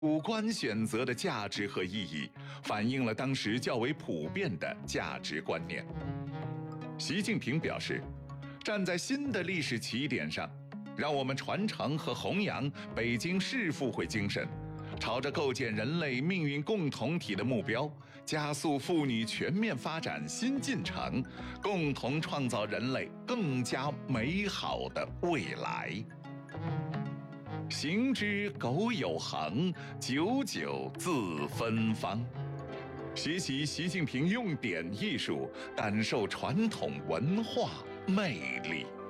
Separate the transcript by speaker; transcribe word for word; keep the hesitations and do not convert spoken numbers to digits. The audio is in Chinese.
Speaker 1: 主观选择的价值和意义，反映了当时较为普遍的价值观念。习近平表示，站在新的历史起点上，让我们传承和弘扬北京世妇会精神，朝着构建人类命运共同体的目标，加速妇女全面发展新进程，共同创造人类更加美好的未来。行之苟有恒，久久自芬芳。学习习近平用典艺术，感受传统文化魅力。